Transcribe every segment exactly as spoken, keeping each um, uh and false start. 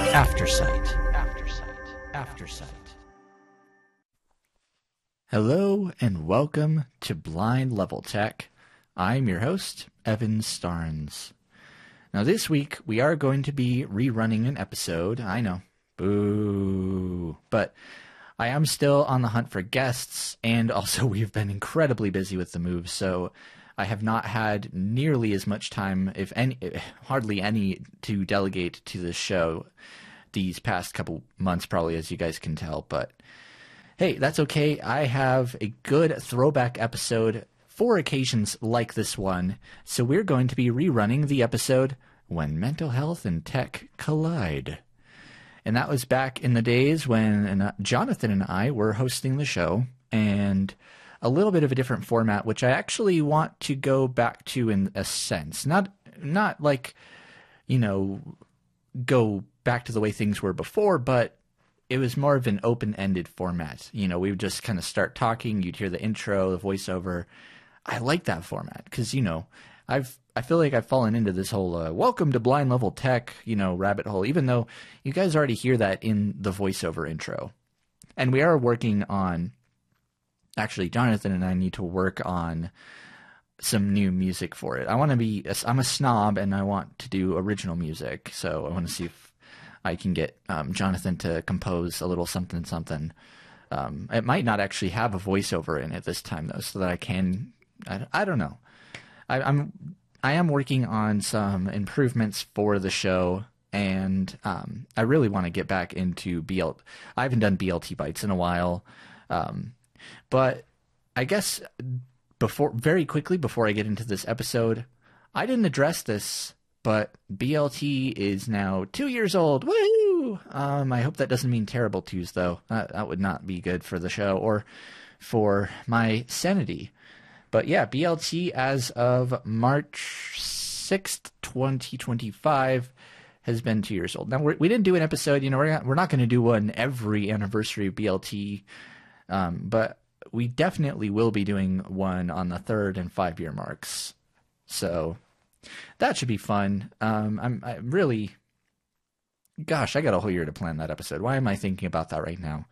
Aftersight. Aftersight. Aftersight. Hello and welcome to Blind Level Tech. I'm your host, Evan Starnes. Now this week we are going to be rerunning an episode. I know, boo, but I am still on the hunt for guests, and also we've been incredibly busy with the move, so I have not had nearly as much time, if any, hardly any, to delegate to this show these past couple months, probably, as you guys can tell. But hey, that's okay. I have a good throwback episode for occasions like this one, so we're going to be rerunning the episode When Mental Health and Tech Collide. And that was back in the days when Jonathan and I were hosting the show, and a little bit of a different format, which I actually want to go back to in a sense. Not not like, you know, go back to the way things were before, but it was more of an open-ended format. You know, we would just kind of start talking, you'd hear the intro, the voiceover. I like that format because, you know, I've I feel like I've fallen into this whole uh, welcome to Blind Level Tech, you know, rabbit hole, even though you guys already hear that in the voiceover intro. And we are working on, actually, Jonathan and I need to work on some new music for it. I want to be, I'm a snob and I want to do original music. So I want to see if I can get um, Jonathan to compose a little something something. Um, it might not actually have a voiceover in it this time though, so that I can, I, I don't know. I, I'm, I am working on some improvements for the show, and um, I really want to get back into B L. I haven't done B L T Bytes in a while, um, but I guess before, very quickly before I get into this episode, I didn't address this, but B L T is now two years old. Woo! Um, I hope that doesn't mean terrible twos, though. That, that would not be good for the show or for my sanity. But yeah, B L T as of March sixth, twenty twenty-five has been two years old. Now, we're, we didn't do an episode, you know, we're not, we're not going to do one every anniversary of B L T, um, but we definitely will be doing one on the third and five-year marks. So that should be fun. Um, I'm, I'm really, gosh, I got a whole year to plan that episode. Why am I thinking about that right now?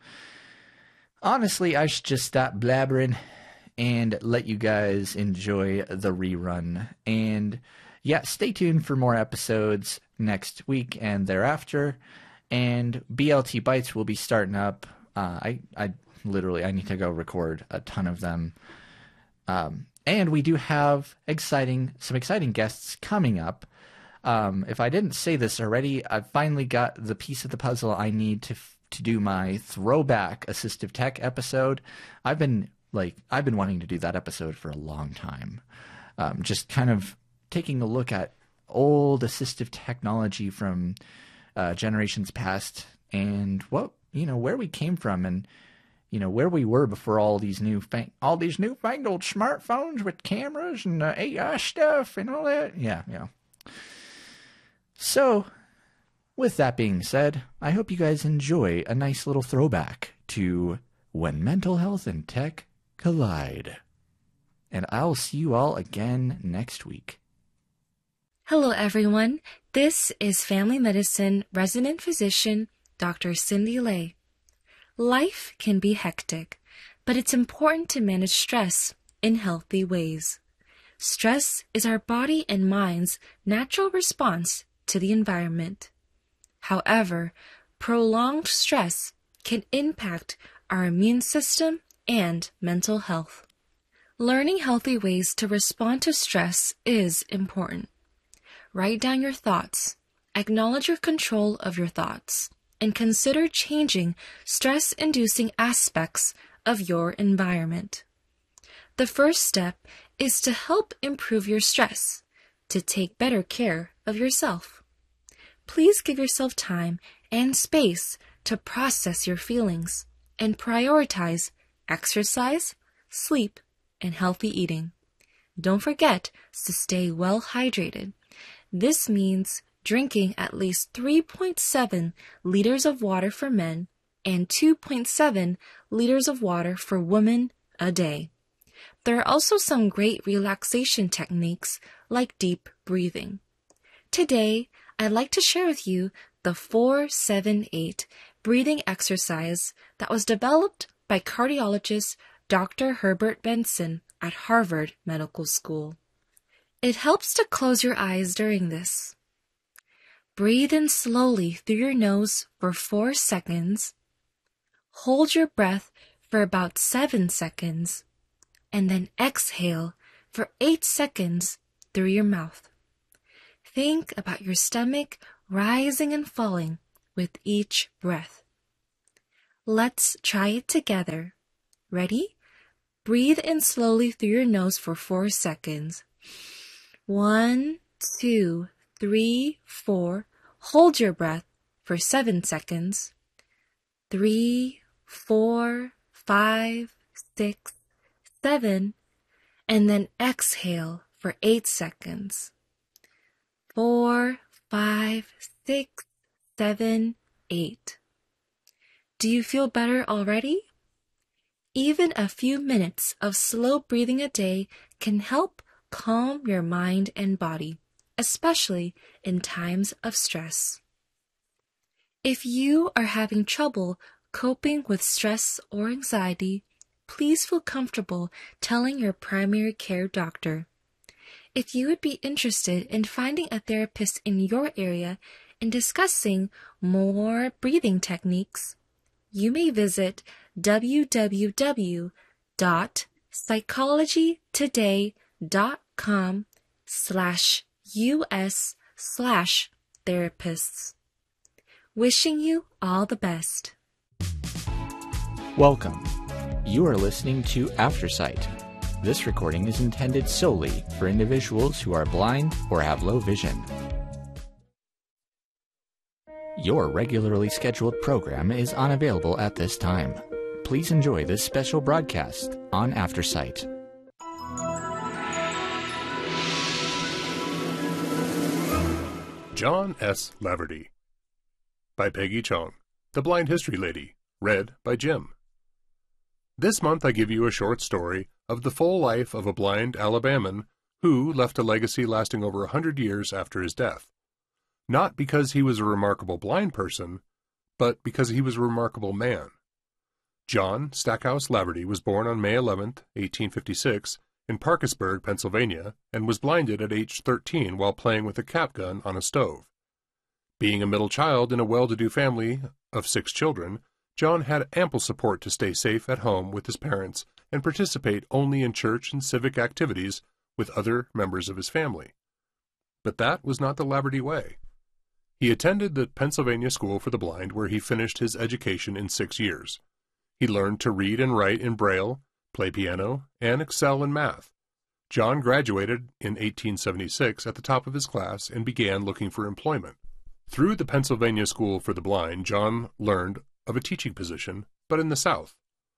Honestly, I should just stop blabbering and let you guys enjoy the rerun. And yeah, stay tuned for more episodes next week and thereafter. And B L T Bytes will be starting up. Uh, I, I literally, I need to go record a ton of them. Um, and we do have exciting, some exciting guests coming up. Um, if I didn't say this already, I've finally got the piece of the puzzle I need to to do my throwback assistive tech episode. I've been Like, I've been wanting to do that episode for a long time. Um, just kind of taking a look at old assistive technology from uh, generations past and what, you know, where we came from and, you know, where we were before all these new, fang- all these newfangled smartphones with cameras and uh, A I stuff and all that. Yeah, yeah. So, with that being said, I hope you guys enjoy a nice little throwback to When Mental Health and Tech Collide. And I'll see you all again next week. Hello, everyone. This is Family Medicine Resident Physician Doctor Cindy Lay. Life can be hectic, but it's important to manage stress in healthy ways. Stress is our body and mind's natural response to the environment. However, prolonged stress can impact our immune system and mental health. Learning healthy ways to respond to stress is important. Write down your thoughts, acknowledge your control of your thoughts, and consider changing stress-inducing aspects of your environment. The first step is to help improve your stress, to take better care of yourself. Please give yourself time and space to process your feelings and prioritize exercise, sleep, and healthy eating. Don't forget to stay well hydrated. This means drinking at least three point seven liters of water for men and two point seven liters of water for women a day. There are also some great relaxation techniques like deep breathing. Today, I'd like to share with you the four seven eight breathing exercise that was developed by cardiologist Doctor Herbert Benson at Harvard Medical School. It helps to close your eyes during this. Breathe in slowly through your nose for four seconds. Hold your breath for about seven seconds, and then exhale for eight seconds through your mouth. Think about your stomach rising and falling with each breath. Let's try it together. Ready? Breathe in slowly through your nose for four seconds. One, two, three, four. Hold your breath for seven seconds. Three, four, five, six, seven, and then exhale for eight seconds. Four, five, six, seven, eight. Do you feel better already? Even a few minutes of slow breathing a day can help calm your mind and body, especially in times of stress. If you are having trouble coping with stress or anxiety, please feel comfortable telling your primary care doctor. If you would be interested in finding a therapist in your area and discussing more breathing techniques, you may visit w w w dot psychology today dot com slash us slash therapists. Wishing you all the best. Welcome. You are listening to Aftersight. This recording is intended solely for individuals who are blind or have low vision. Your regularly scheduled program is unavailable at this time. Please enjoy this special broadcast on Aftersight. John S. Laverty by Peggy Chong, The Blind History Lady, read by Jim. This month I give you a short story of the full life of a blind Alabaman who left a legacy lasting over a hundred years after his death. Not because he was a remarkable blind person, but because he was a remarkable man. John Stackhouse Laverty was born on May eleventh, eighteen fifty-six, in Parkersburg, Pennsylvania, and was blinded at age thirteen while playing with a cap gun on a stove. Being a middle child in a well-to-do family of six children, John had ample support to stay safe at home with his parents and participate only in church and civic activities with other members of his family. But that was not the Laverty way. He attended the Pennsylvania School for the Blind, where he finished his education in six years. He learned to read and write in Braille, play piano, and excel in math. John graduated in eighteen seventy-six at the top of his class and began looking for employment. Through the Pennsylvania School for the Blind, John learned of a teaching position, but in the South,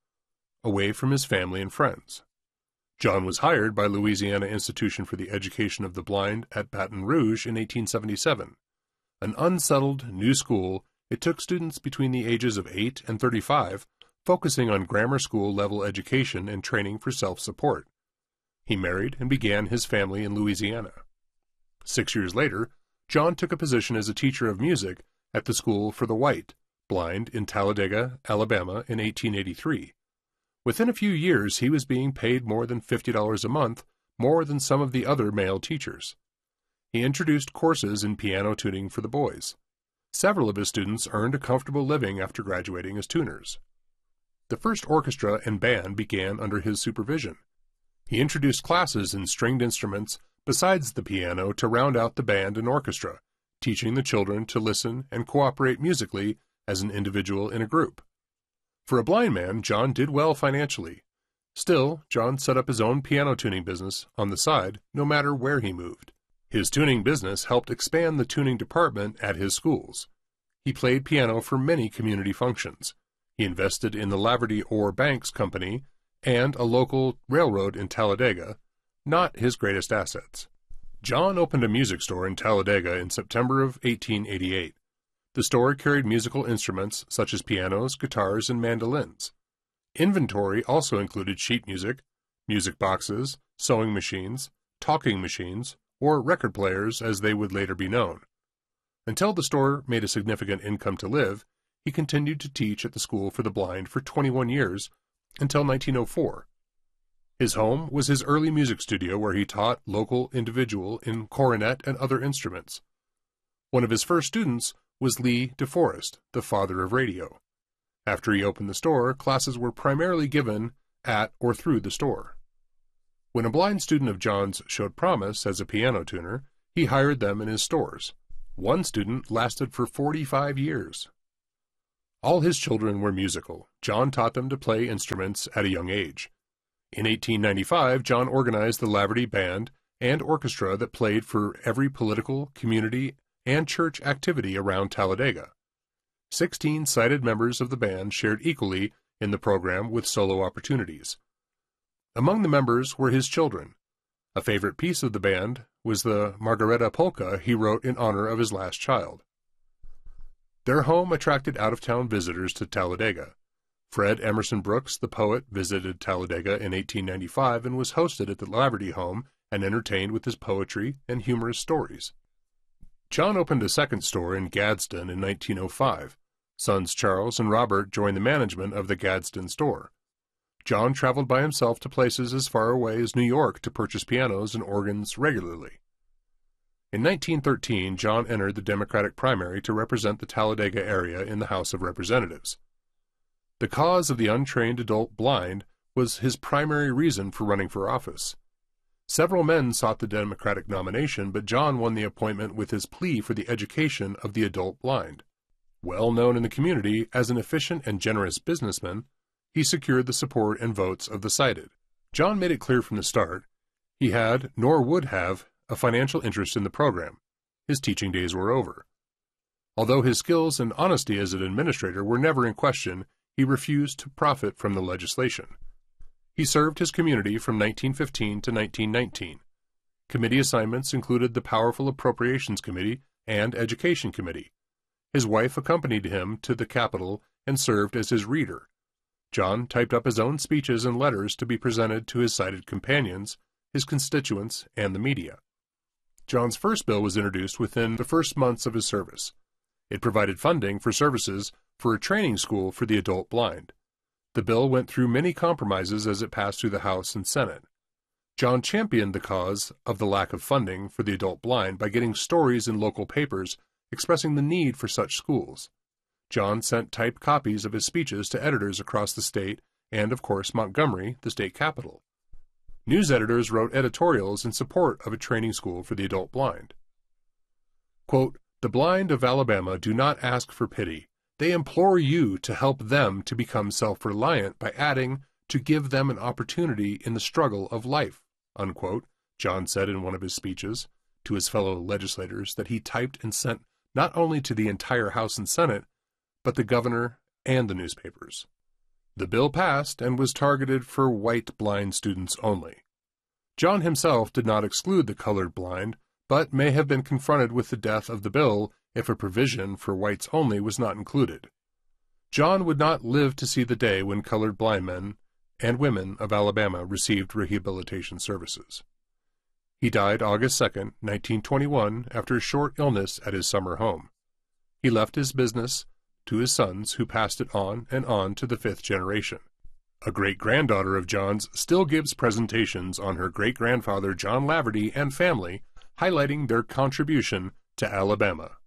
away from his family and friends. John was hired by Louisiana Institution for the Education of the Blind at Baton Rouge in eighteen seventy-seven. An unsettled new school, it took students between the ages of eight and thirty-five, focusing on grammar school level education and training for self-support. He married and began his family in Louisiana. Six years later, John took a position as a teacher of music at the School for the White, Blind in Talladega, Alabama in eighteen eighty-three. Within a few years, he was being paid more than fifty dollars a month, more than some of the other male teachers. He introduced courses in piano tuning for the boys. Several of his students earned a comfortable living after graduating as tuners. The first orchestra and band began under his supervision. He introduced classes in stringed instruments besides the piano to round out the band and orchestra, teaching the children to listen and cooperate musically as an individual in a group. For a blind man, John did well financially. Still, John set up his own piano tuning business on the side, no matter where he moved. His tuning business helped expand the tuning department at his schools. He played piano for many community functions. He invested in the Laverty Orr Banks Company and a local railroad in Talladega, not his greatest assets. John opened a music store in Talladega in September of eighteen eighty-eight. The store carried musical instruments such as pianos, guitars, and mandolins. Inventory also included sheet music, music boxes, sewing machines, talking machines, or record players as they would later be known. Until the store made a significant income to live, he continued to teach at the School for the Blind for twenty-one years, until nineteen oh four. His home was his early music studio where he taught local individual in cornet and other instruments. One of his first students was Lee DeForest, the father of radio. After he opened the store, classes were primarily given at or through the store. When a blind student of John's showed promise as a piano tuner, he hired them in his stores. One student lasted for forty-five years. All his children were musical. John taught them to play instruments at a young age. In eighteen ninety-five, John organized the Laverty Band and Orchestra that played for every political, community, and church activity around Talladega. Sixteen sighted members of the band shared equally in the program with solo opportunities. Among the members were his children. A favorite piece of the band was the Margareta polka he wrote in honor of his last child. Their home attracted out-of-town visitors to Talladega. Fred Emerson Brooks, the poet, visited Talladega in eighteen ninety-five and was hosted at the Laverty home and entertained with his poetry and humorous stories. John opened a second store in Gadsden in nineteen oh five. Sons Charles and Robert joined the management of the Gadsden store. John traveled by himself to places as far away as New York to purchase pianos and organs regularly. In nineteen thirteen, John entered the Democratic primary to represent the Talladega area in the House of Representatives. The cause of the untrained adult blind was his primary reason for running for office. Several men sought the Democratic nomination, but John won the appointment with his plea for the education of the adult blind. Well known in the community as an efficient and generous businessman, he secured the support and votes of the sighted. John made it clear from the start he had, nor would have, a financial interest in the program. His teaching days were over. Although his skills and honesty as an administrator were never in question, he refused to profit from the legislation. He served his community from nineteen fifteen to nineteen nineteen. Committee assignments included the powerful Appropriations Committee and Education Committee. His wife accompanied him to the Capitol and served as his reader. John typed up his own speeches and letters to be presented to his sighted companions, his constituents, and the media. John's first bill was introduced within the first months of his service. It provided funding for services for a training school for the adult blind. The bill went through many compromises as it passed through the House and Senate. John championed the cause of the lack of funding for the adult blind by getting stories in local papers expressing the need for such schools. John sent typed copies of his speeches to editors across the state and, of course, Montgomery, the state capital. News editors wrote editorials in support of a training school for the adult blind. Quote, "The blind of Alabama do not ask for pity. They implore you to help them to become self-reliant by adding, to give them an opportunity in the struggle of life," unquote, John said in one of his speeches to his fellow legislators that he typed and sent not only to the entire House and Senate, but the governor and the newspapers. The bill passed and was targeted for white blind students only. John himself did not exclude the colored blind, but may have been confronted with the death of the bill if a provision for whites only was not included. John would not live to see the day when colored blind men and women of Alabama received rehabilitation services. He died August second, nineteen twenty-one, after a short illness at his summer home. He left his business to his sons, who passed it on and on to the fifth generation. A great-granddaughter of John's still gives presentations on her great-grandfather John Laverty and family, highlighting their contribution to Alabama.